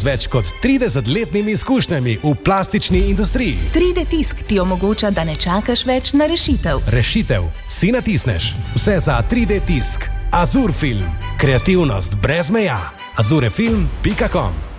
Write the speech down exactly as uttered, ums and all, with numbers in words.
z več kot tridesetletnimi izkušnjami v plastični industriji. tri D tisk ti omogoča, da ne čakaš več na rešitev. Rešitev si natisneš. Vse za tri D tisk. Azurfilm. Kreativnost brez meja. azurefilm pika com